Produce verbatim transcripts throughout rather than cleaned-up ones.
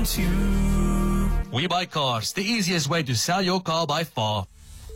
to We Buy Cars, the easiest way to sell your car by far.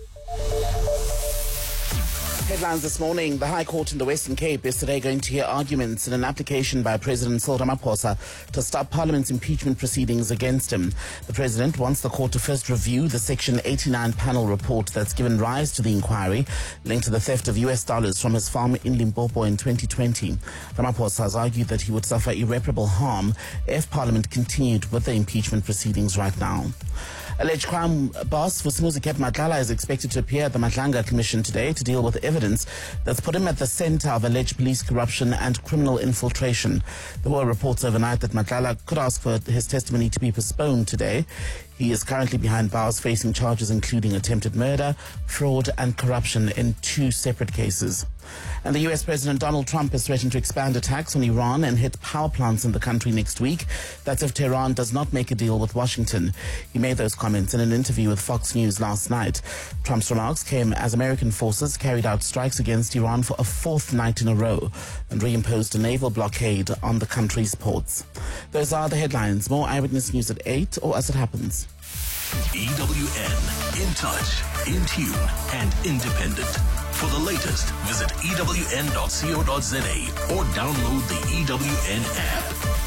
Headlines this morning. The High Court in the Western Cape is today going to hear arguments in an application by President Cyril Ramaphosa to stop Parliament's impeachment proceedings against him. The President wants the court to first review the Section eighty-nine panel report that's given rise to the inquiry linked to the theft of U S dollars from his farm in Limpopo in twenty twenty. Ramaphosa has argued that he would suffer irreparable harm if Parliament continued with the impeachment proceedings right now. Alleged crime boss Vusimuzi Kep Matlala is expected to appear at the Matlanga Commission today to deal with evidence that's put him at the center of alleged police corruption and criminal infiltration. There were reports overnight that Matlala could ask for his testimony to be postponed today. He is currently behind bars facing charges including attempted murder, fraud and corruption in two separate cases. And the U S President Donald Trump has threatened to expand attacks on Iran and hit power plants in the country next week. That's if Tehran does not make a deal with Washington. He made those comments in an interview with Fox News last night. Trump's remarks came as American forces carried out strikes against Iran for a fourth night in a row and reimposed a naval blockade on the country's ports. Those are the headlines. More Eyewitness News at eight or as it happens. E W N, in touch, in tune, and independent. For the latest, visit E W N dot co dot za or download the E W N app.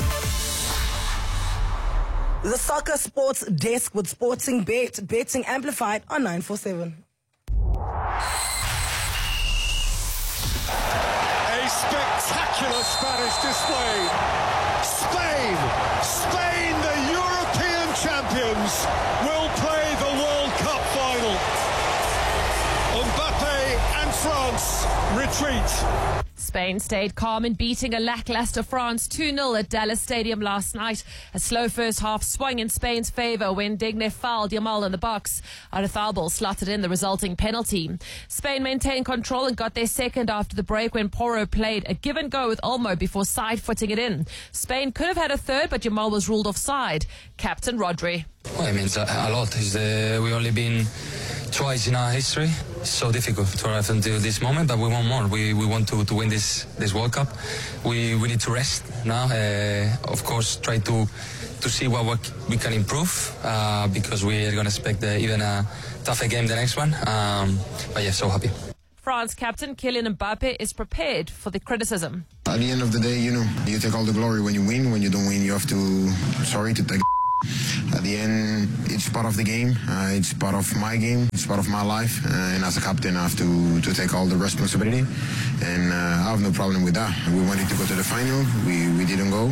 The Soccer Sports Desk with Sporting Bet, betting amplified on nine forty-seven. A spectacular Spanish display. Spain, Spain, the European champions, will play the World Cup final. Mbappe and France retreat. Spain stayed calm in beating a lackluster France two nil at Dallas Stadium last night. A slow first half swung in Spain's favour when Digne fouled Yamal in the box. Artharbal slotted in the resulting penalty. Spain maintained control and got their second after the break when Porro played a give and go with Olmo before side-footing it in. Spain could have had a third, but Yamal was ruled offside. Captain Rodri. Well, it means a, a lot. It's, uh, we only been twice in our history. It's so difficult to arrive until this moment, but we want more. We we want to, to win this this World Cup. We we need to rest now. Uh, of course, try to to see what, what we can improve uh, because we are going to expect uh, even a tougher game the next one. Um, but yeah, so happy. France captain Kylian Mbappe is prepared for the criticism. At the end of the day, you know, you take all the glory when you win. When you don't win, you have to sorry to take. At the end, it's part of the game. Uh, it's part of my game. It's part of my life. Uh, and as a captain, I have to, to take all the responsibility. And uh, I have no problem with that. We wanted to go to the final. We, we didn't go.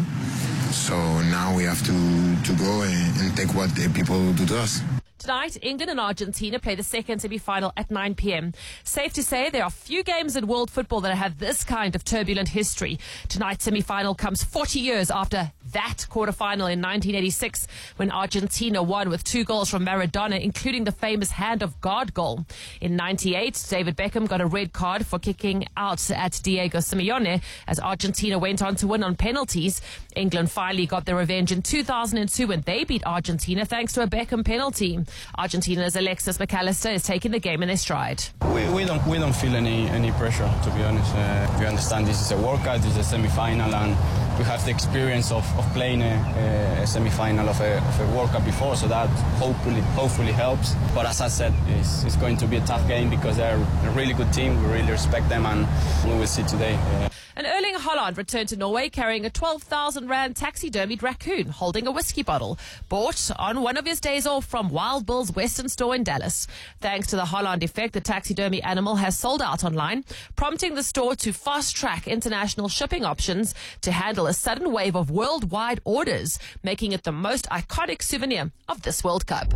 So now we have to, to go and, and take what the people do to us. Tonight, England and Argentina play the second semi-final at nine p.m. Safe to say there are few games in world football that have this kind of turbulent history. Tonight's semi-final comes forty years after that quarter-final in nineteen eighty-six when Argentina won with two goals from Maradona, including the famous hand of God goal. In ninety-eight, David Beckham got a red card for kicking out at Diego Simeone as Argentina went on to win on penalties. England finally got their revenge in two thousand two when they beat Argentina thanks to a Beckham penalty. Argentina's Alexis McAllister is taking the game in their stride. We, we don't we don't feel any any pressure, to be honest. Uh, we understand this is a World Cup, this is a semi-final, and we have the experience of, of playing a, a semi-final of a, of a World Cup before, so that hopefully hopefully helps. But as I said, it's, it's going to be a tough game because they're a really good team. We really respect them, and we will see today. Uh, And Erling Haaland returned to Norway carrying a twelve thousand rand taxidermied raccoon holding a whiskey bottle, bought on one of his days off from Wild Bill's Western store in Dallas. Thanks to the Haaland effect, the taxidermy animal has sold out online, prompting the store to fast-track international shipping options to handle a sudden wave of worldwide orders, making it the most iconic souvenir of this World Cup.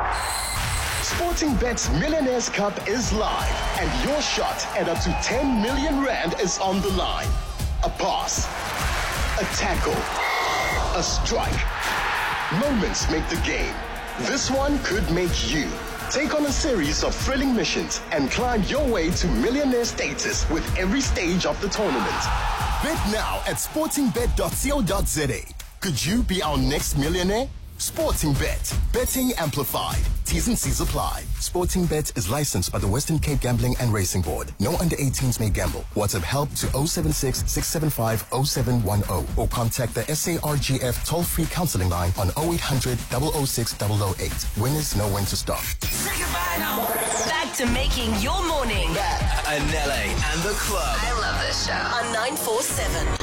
Sporting Bet's Millionaires Cup is live, and your shot at up to ten million rand is on the line. A pass, a tackle, a strike. Moments make the game. This one could make you. Take on a series of thrilling missions and climb your way to millionaire status with every stage of the tournament. Bet now at sporting bet dot co dot za. Could you be our next millionaire? Sporting Bet. Betting amplified. T's and C's apply. Sporting Bet is licensed by the Western Cape Gambling and Racing Board. No under eighteens may gamble. WhatsApp help to oh seven six, six seven five, oh seven one oh or contact the S A R G F toll-free counseling line on oh eight hundred, oh oh six, oh oh eight. Winners know when to stop. Say goodbye now. Back to making your morning. Anele and the club. I love this show. On nine four seven.